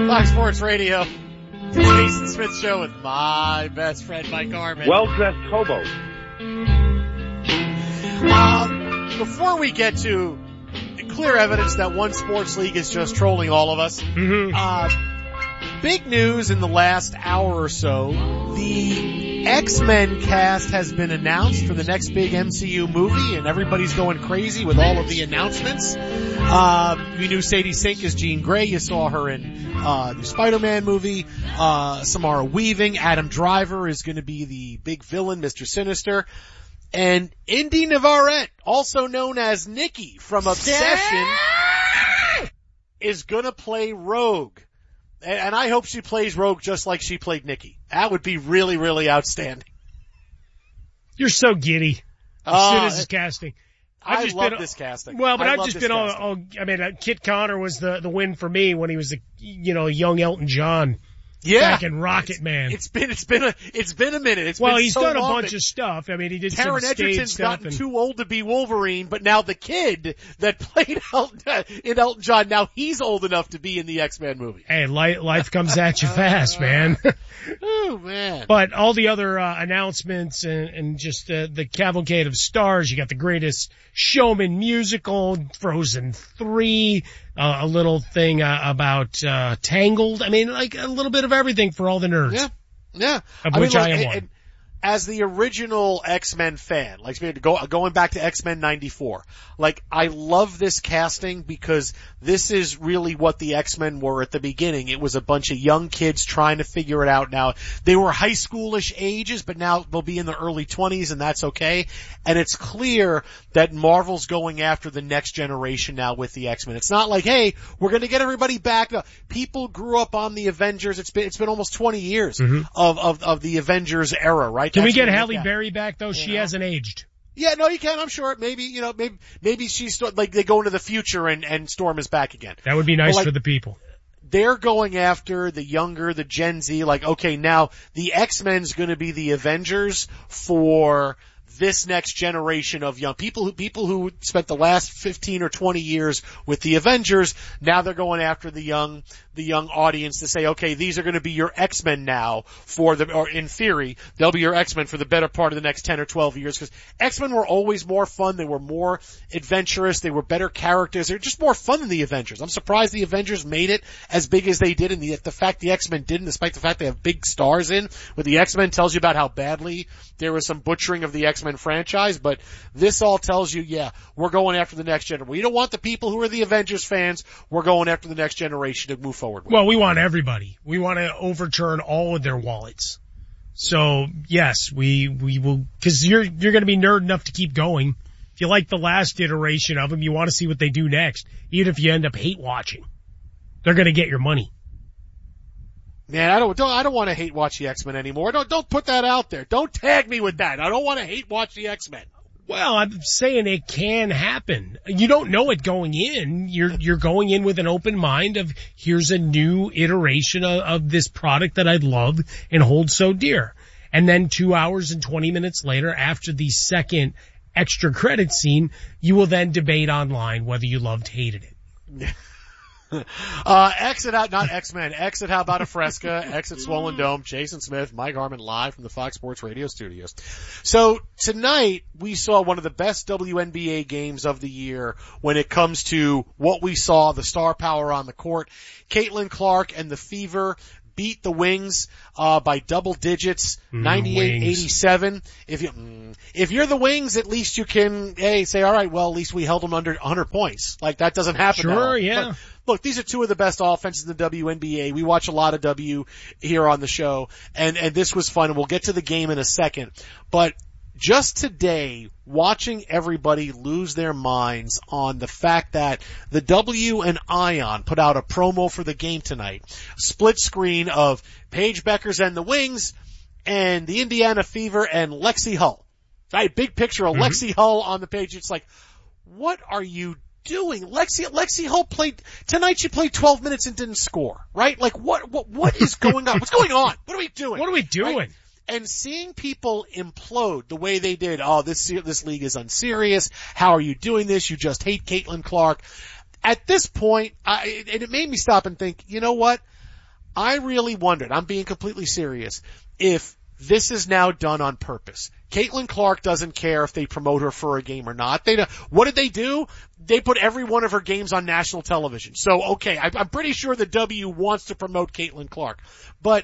Fox Sports Radio, Jason Smith Show with my best friend Mike Harmon. Well-dressed hobo. Before we get to clear evidence that one sports league is just trolling all of us, big news in the last hour or so. The X-Men cast has been announced for the next big MCU movie, and everybody's going crazy with all of the announcements. We knew Sadie Sink as Jean Grey. You saw her in the Spider-Man movie. Samara Weaving. Adam Driver is going to be the big villain, Mr. Sinister. And Indy Navarrete, also known as Nikki from Obsession, is going to play Rogue. And I hope she plays Rogue just like she played Nikki. That would be really, really outstanding. You're so giddy as soon as this casting. I love this casting. Well, but I've just been all I mean, Kit Connor was the win for me when he was a young Elton John. Yeah. Back in Rocket Man. It's been a minute. He's done a bunch of stuff. I mean, he did Taron some stage Egerton's stuff. gotten too old to be Wolverine, but now the kid that played in Elton John, now he's old enough to be in the X-Men movie. Hey, life comes at you fast, man. Oh, man. But all the other announcements and just the cavalcade of stars, you got the Greatest Showman musical, Frozen 3, a little thing about Tangled. I mean, like a little bit of everything for all the nerds. Yeah. Of which I am one. As the original X-Men fan, like going back to X-Men 94, like I love this casting because this is really what the X-Men were at the beginning. It was a bunch of young kids trying to figure it out. Now they were high schoolish ages, but now they'll be in their early 20s, and that's okay. And it's clear that Marvel's going after the next generation now with the X-Men. It's not like, hey, we're going to get everybody back. No, people grew up on the Avengers. It's been almost 20 years of the Avengers era, right? Can we get Halle Berry back though? She hasn't aged. Yeah, no, you can. I'm sure. Maybe she's like they go into the future and Storm is back again. That would be nice for the people. They're going after the younger, the Gen Z. Like, okay, now the X-Men's going to be the Avengers for this next generation of young people who spent the last 15 or 20 years with the Avengers. Now they're going after the young audience to say, okay, these are going to be your X-Men now or in theory, they'll be your X-Men for the better part of the next 10 or 12 years, because X-Men were always more fun. They were more adventurous. They were better characters. They're just more fun than the Avengers. I'm surprised the Avengers made it as big as they did, and the fact the X-Men didn't, despite the fact they have big stars in, with the X-Men tells you about how badly there was some butchering of the X-Men franchise, but this all tells you, yeah, we're going after the next generation. We don't want the people who are the Avengers fans. We're going after the next generation to move forward with. Well, we want everybody. We want to overturn all of their wallets. So, yes, we will, cause you're going to be nerd enough to keep going. If you like the last iteration of them, you want to see what they do next. Even if you end up hate watching, they're going to get your money. Man, I don't want to hate watch the X-Men anymore. Don't put that out there. Don't tag me with that. I don't want to hate watch the X-Men. Well, I'm saying it can happen. You don't know it going in. You're going in with an open mind of here's a new iteration of this product that I love and hold so dear. And then 2 hours and 20 minutes later, after the second extra credit scene, you will then debate online whether you loved, hated it. Exit out, not X-Men. Exit How About a Fresca, Exit Swollen Dome, Jason Smith, Mike Harmon live from the Fox Sports Radio studios. So tonight we saw one of the best WNBA games of the year when it comes to what we saw, the star power on the court. Caitlin Clark and the Fever beat the Wings by double digits, 98-87. If you're the Wings, at least you can say, all right, well, at least we held them under 100 points. Like that doesn't happen. Sure, yeah. But, look, these are two of the best offenses in the WNBA. We watch a lot of W here on the show, and this was fun, and we'll get to the game in a second. But just today, watching everybody lose their minds on the fact that the W and Ion put out a promo for the game tonight, split screen of Paige Beckers and the Wings, and the Indiana Fever and Lexi Hull. Right, big picture of Lexi Hull on the page. It's like, what are you doing? Lexi Hull played tonight. She played 12 minutes and didn't score. Right? Like what is going on? What's going on? What are we doing? What are we doing? Right? And seeing people implode the way they did. Oh, this league is unserious. How are you doing this? You just hate Caitlin Clark. At this point, and it made me stop and think, you know what? I really wondered, I'm being completely serious, if this is now done on purpose. Caitlin Clark doesn't care if they promote her for a game or not. What did they do? They put every one of her games on national television. So, okay, I'm pretty sure the W wants to promote Caitlin Clark. But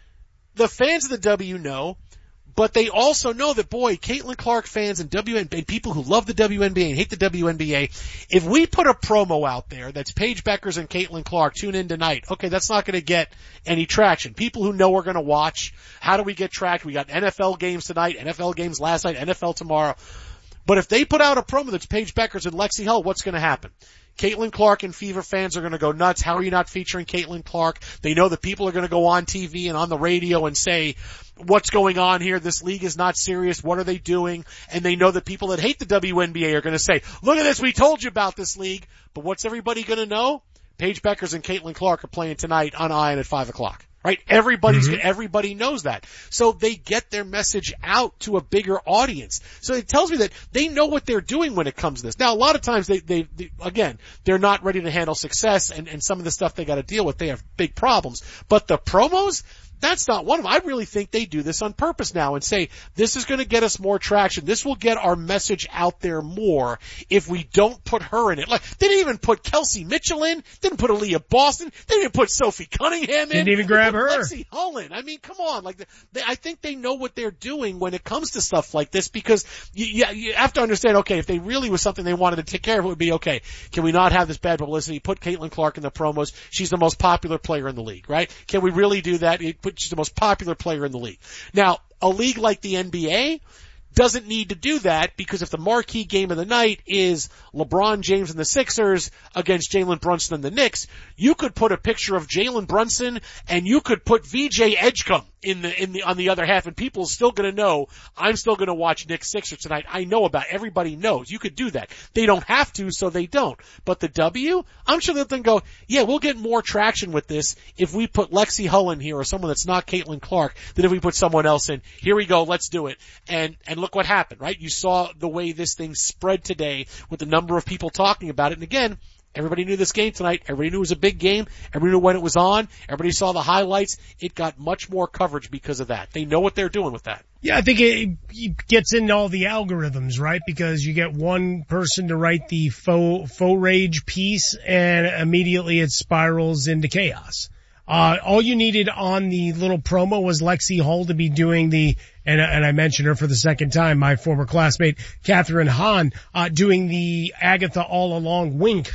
the fans of the W know, but they also know that, boy, Caitlin Clark fans and people who love the WNBA and hate the WNBA, if we put a promo out there that's Paige Beckers and Caitlin Clark, tune in tonight, okay, that's not going to get any traction. People who know are going to watch. How do we get traction? We got NFL games tonight, NFL games last night, NFL tomorrow. But if they put out a promo that's Paige Beckers and Lexi Hull, what's going to happen? Caitlin Clark and Fever fans are going to go nuts. How are you not featuring Caitlin Clark? They know that people are going to go on TV and on the radio and say, what's going on here? This league is not serious. What are they doing? And they know that people that hate the WNBA are going to say, look at this. We told you about this league. But what's everybody going to know? Paige Beckers and Caitlin Clark are playing tonight on Iron at 5 o'clock. Right? Everybody knows that. So they get their message out to a bigger audience. So it tells me that they know what they're doing when it comes to this. Now, a lot of times again, they're not ready to handle success and some of the stuff they got to deal with. They have big problems. But the promos, that's not one of them. I really think they do this on purpose now and say, this is going to get us more traction. This will get our message out there more if we don't put her in it. Like, they didn't even put Kelsey Mitchell in, didn't put Aaliyah Boston, they didn't even put Sophie Cunningham in. Didn't even grab her. Lexi Hull in. I mean, come on. Like, I think they know what they're doing when it comes to stuff like this because you have to understand, okay, if they really was something they wanted to take care of, it would be, okay, can we not have this bad publicity? Put Caitlin Clark in the promos. She's the most popular player in the league, right? Can we really do that? She's the most popular player in the league. Now, a league like the NBA doesn't need to do that because if the marquee game of the night is LeBron James and the Sixers against Jalen Brunson and the Knicks, you could put a picture of Jalen Brunson and you could put VJ Edgecombe on the other half and people are still going to know I'm still going to watch Knicks Sixers tonight. I know about it. Everybody knows. You could do that. They don't have to, so they don't. But the W, I'm sure they'll then go, yeah, we'll get more traction with this if we put Lexi Hull in here or someone that's not Caitlin Clark than if we put someone else in. Here we go. Let's do it. And look what happened, right? You saw the way this thing spread today with the number of people talking about it. And again, everybody knew this game tonight. Everybody knew it was a big game. Everybody knew when it was on. Everybody saw the highlights. It got much more coverage because of that. They know what they're doing with that. Yeah, I think it gets into all the algorithms, right? Because you get one person to write the faux rage piece and immediately it spirals into chaos. All you needed on the little promo was Lexi Hull to be doing and I mentioned her for the second time, my former classmate, Catherine Hahn, doing the Agatha all along wink,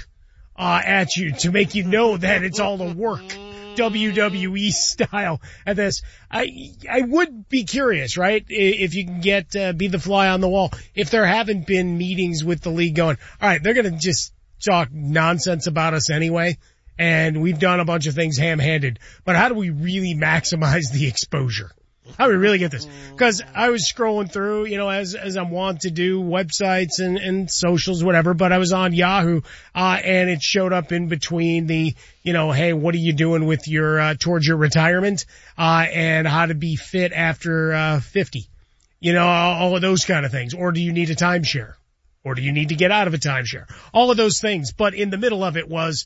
at you to make you know that it's all a work. WWE style at this. I would be curious, right? If you can get, be the fly on the wall. If there haven't been meetings with the league going, all right, they're going to just talk nonsense about us anyway. And we've done a bunch of things ham-handed, but how do we really maximize the exposure? How do we really get this? Because I was scrolling through, as I'm wont to do, websites and socials, whatever, but I was on Yahoo, and it showed up in between the, hey, what are you doing with your, towards your retirement, and how to be fit after, 50. All of those kind of things. Or do you need a timeshare? Or do you need to get out of a timeshare? All of those things. But in the middle of it was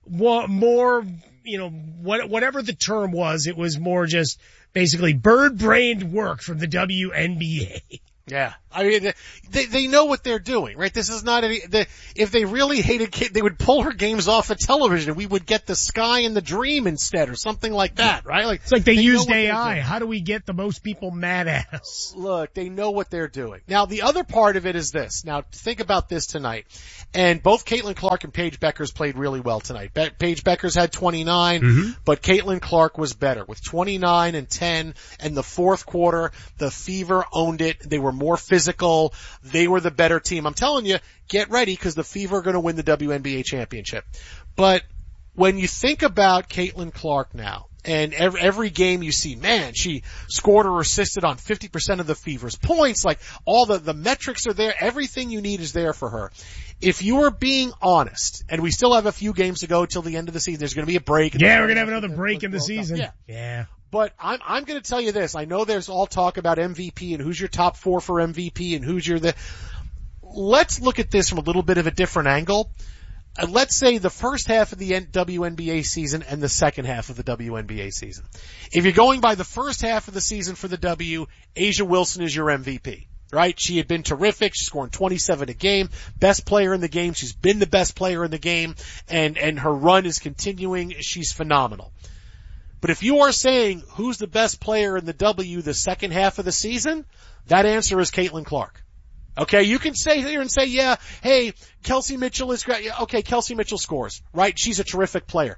more, whatever the term was, it was more just basically bird-brained work from the WNBA. Yeah. I mean, they know what they're doing, right? This is not if they really hated Kate, they would pull her games off of television and we would get the Sky and the Dream instead or something like that, right? It's like they used AI. How do we get the most people mad at us? Look, they know what they're doing. Now, the other part of it is this. Now, think about this tonight. And both Caitlin Clark and Paige Beckers played really well tonight. Paige Beckers had 29, but Caitlin Clark was better with 29 and 10. And the fourth quarter, the Fever owned it. They were more physical. They were the better team. I'm telling you, get ready because the Fever are going to win the WNBA championship. But when you think about Caitlin Clark now, and every game you see, man, she scored or assisted on 50% of the Fever's points. Like all the metrics are there. Everything you need is there for her. If you are being honest, and we still have a few games to go till the end of the season, there's going to be a break. Yeah, we're going to have another break in the season. Yeah. But I'm going to tell you this. I know there's all talk about MVP and who's your top 4 for MVP and who's let's look at this from a little bit of a different angle. let's say the first half of the WNBA season and the second half of the WNBA season. If you're going by the first half of the season for the W, A'ja Wilson is your MVP. Right? She had been terrific. She's scoring 27 a game. Best player in the game. She's been the best player in the game. And her run is continuing. She's phenomenal. But if you are saying who's the best player in the W the second half of the season, that answer is Caitlin Clark. Okay, you can say here and say, yeah, hey, Kelsey Mitchell is great. Okay, Kelsey Mitchell scores, right? She's a terrific player.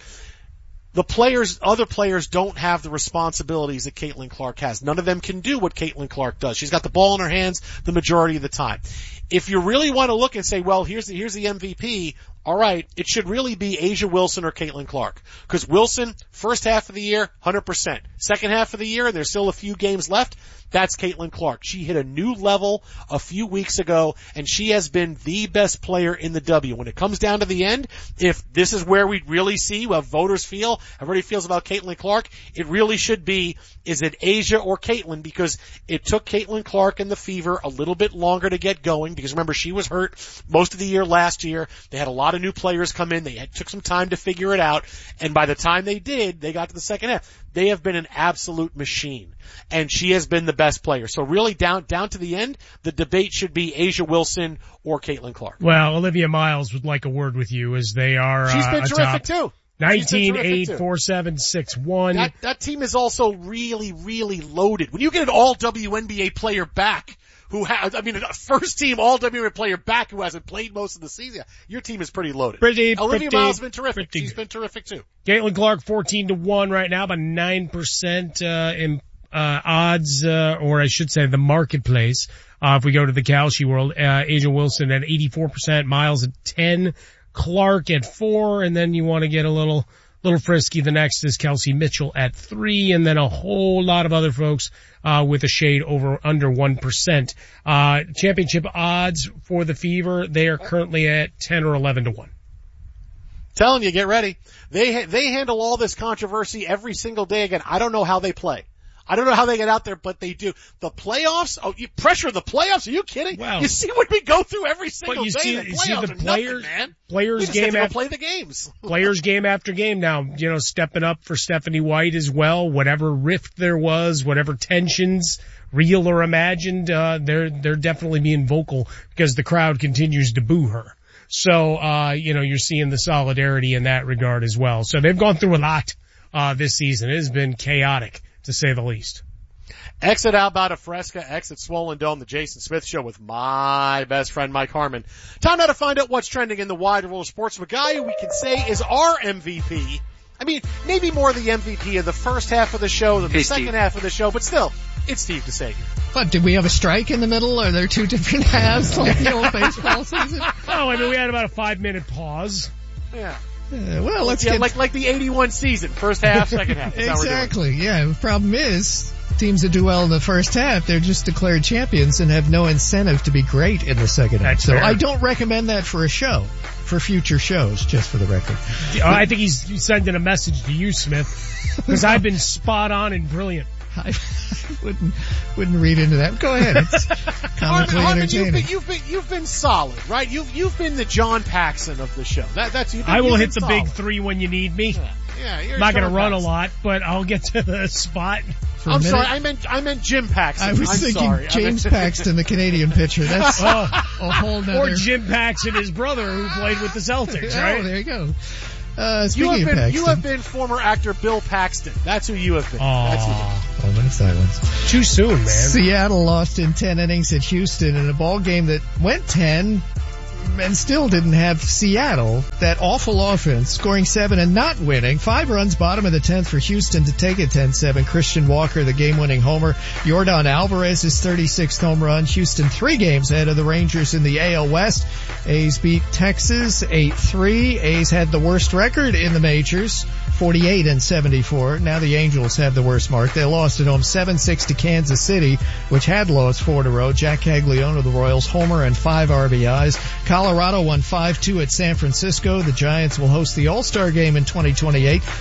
Other players don't have the responsibilities that Caitlin Clark has. None of them can do what Caitlin Clark does. She's got the ball in her hands the majority of the time. If you really want to look and say, well, here's the MVP, all right, it should really be A'ja Wilson or Caitlin Clark. Because Wilson, first half of the year, 100%. Second half of the year, and there's still a few games left, that's Caitlin Clark. She hit a new level a few weeks ago, and she has been the best player in the W. When it comes down to the end, if this is where we really see what voters feel, everybody feels about Caitlin Clark, it really should be, is it A'ja or Caitlin? Because it took Caitlin Clark and the Fever a little bit longer to get going, because remember, she was hurt most of the year last year. They had a lot of new players come in. They took some time to figure it out, and by the time they did, they got to the second half. They have been an absolute machine, and she has been the best player. So really down to the end, the debate should be A'ja Wilson or Caitlin Clark. Well, Olivia Miles would like a word with you as they are She's been terrific too. 19-8-4-7-6-1. That team is also really, really loaded. When you get an all WNBA player back a first team all WNBA player back who hasn't played most of the season, your team is pretty loaded. Olivia Miles has been terrific. She's been terrific too. Caitlin Clark 14-1 right now, about 9% in odds, or I should say the marketplace. If we go to the Kalshi world, A'ja Wilson at 84%, Miles at 10, Clark at 4, and then you want to get a little frisky. The next is Kelsey Mitchell at 3, and then a whole lot of other folks with a shade under 1%. Championship odds for the Fever, they are currently at 10 or 11-1. Telling you, get ready. They handle all this controversy every single day again. I don't know how they play. I don't know how they get out there, but they do. The playoffs? Oh, you pressure the playoffs? Are you kidding? Well, you see what we go through every single day. You see the players, nothing, man. Players game after play the games. Players game after game now, stepping up for Stephanie White as well. Whatever rift there was, whatever tensions, real or imagined, they're definitely being vocal because the crowd continues to boo her. So, you're seeing the solidarity in that regard as well. So they've gone through a lot, this season. It has been chaotic, to say the least. Exit Alberta Fresca, exit Swollen Dome, the Jason Smith Show with my best friend Mike Harmon. Time now to find out what's trending in the wide world of sports. A guy who we can say is our MVP. I mean, maybe more the MVP of the first half of the show than the second half of the show, but still, it's Steve DeSager. What, did we have a strike in the middle? Are there two different halves like the old baseball season? Oh, we had about a 5-minute pause. Yeah. Well, let's get like the 81 season, first half, second half. That's exactly. Yeah. The problem is teams that do well in the first half, they're just declared champions and have no incentive to be great in the second half. So I don't recommend that for a show, for future shows, just for the record. I think he's sending a message to you, Smith, because I've been spot on and brilliant. I wouldn't read into that. Go ahead. It's comically entertaining. You've been solid, right? You've been the John Paxson of the show. That's you. I will hit the big 3 when you need me. Yeah, you're I'm not going to run Paxson. a lot, but I'll get to the spot. I'm sorry, I meant Jim Paxson. I was thinking James Paxton, the Canadian pitcher. That's a whole nother. Or Jim Paxson, his brother, who played with the Celtics, right? Oh, there you go. Speaking of Paxton. You have been former actor Bill Paxton. That's who you have been. Moment of silence. Too soon, man. Seattle lost in 10 innings at Houston in a ball game that went 10 and still didn't have Seattle, that awful offense, scoring 7 and not winning. 5 runs bottom of the 10th for Houston to take it 10-7. Christian Walker, the game-winning homer. Yordan Alvarez, his 36th home run. Houston 3 games ahead of the Rangers in the AL West. A's beat Texas 8-3. A's had the worst record in the majors, 48-74. Now the Angels have the worst mark. They lost at home 7-6 to Kansas City, which had lost 4 in a row. Jack Caglione of the Royals, homer and 5 RBIs. Colorado won 5-2 at San Francisco. The Giants will host the All-Star game in 2028.